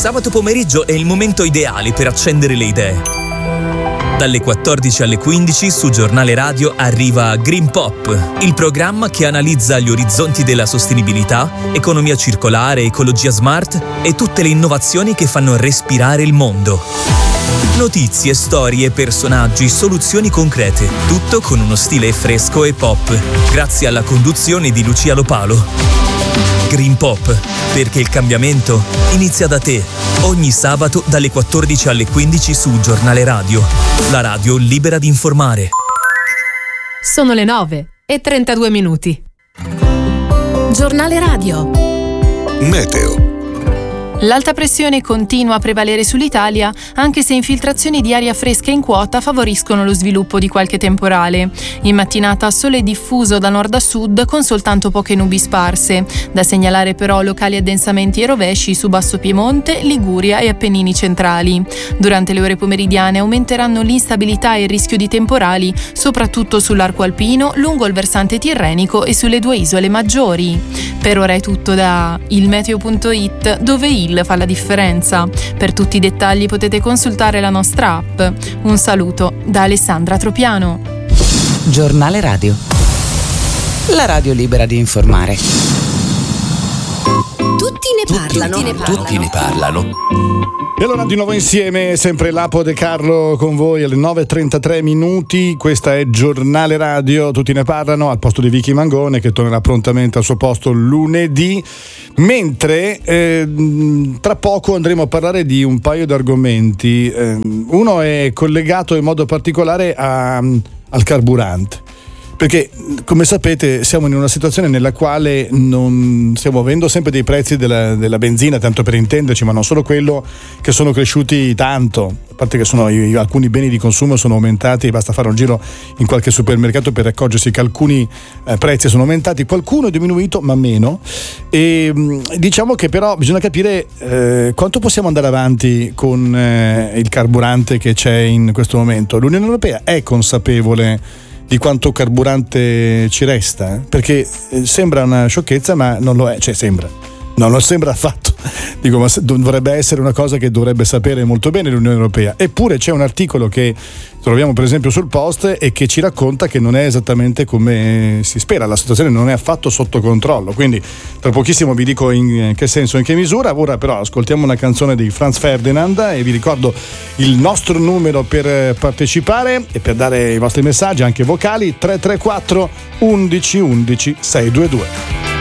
sabato pomeriggio è il momento ideale per accendere le idee. Dalle 14 alle 15 su Giornale Radio arriva Green Pop, il programma che analizza gli orizzonti della sostenibilità, economia circolare, ecologia smart e tutte le innovazioni che fanno respirare il mondo. Notizie, storie, personaggi, soluzioni concrete, tutto con uno stile fresco e pop, grazie alla conduzione di Lucia Lopalo. Green Pop, perché il cambiamento inizia da te. Ogni sabato dalle 14 alle 15 su Giornale Radio, la radio libera di informare. Sono le 9:32. Giornale Radio. Meteo. L'alta pressione continua a prevalere sull'Italia, anche se infiltrazioni di aria fresca in quota favoriscono lo sviluppo di qualche temporale. In mattinata sole diffuso da nord a sud con soltanto poche nubi sparse. Da segnalare però locali addensamenti e rovesci su Basso Piemonte, Liguria e Appennini centrali. Durante le ore pomeridiane aumenteranno l'instabilità e il rischio di temporali, soprattutto sull'arco alpino, lungo il versante tirrenico e sulle 2 isole maggiori. Per ora è tutto da ilmeteo.it, dove il fa la differenza. Per tutti i dettagli potete consultare la nostra app. Un saluto da Alessandra Tropiano. Giornale Radio. La radio libera di informare. Tutti ne parlano. E allora di nuovo insieme, sempre Lapo De Carlo con voi alle 9:33. Questa è Giornale Radio, tutti ne parlano, al posto di Vicky Mangone che tornerà prontamente al suo posto lunedì, mentre tra poco andremo a parlare di un paio di argomenti. Uno è collegato in modo particolare al carburante, perché come sapete siamo in una situazione nella quale non stiamo avendo sempre dei prezzi della benzina, tanto per intenderci, ma non solo quello, che sono cresciuti tanto, a parte che alcuni beni di consumo sono aumentati, basta fare un giro in qualche supermercato per accorgersi che alcuni prezzi sono aumentati, qualcuno è diminuito ma meno, e diciamo che però bisogna capire quanto possiamo andare avanti con il carburante che c'è in questo momento. L'Unione Europea è consapevole di quanto carburante ci resta, perché sembra una sciocchezza ma non lo è, non lo sembra affatto, dico, ma dovrebbe essere una cosa che dovrebbe sapere molto bene l'Unione Europea. Eppure c'è un articolo che troviamo per esempio sul Post e che ci racconta che non è esattamente come si spera, la situazione non è affatto sotto controllo, quindi tra pochissimo vi dico in che senso, in che misura. Ora però ascoltiamo una canzone di Franz Ferdinand e vi ricordo il nostro numero per partecipare e per dare i vostri messaggi anche vocali: 334 11 11 622.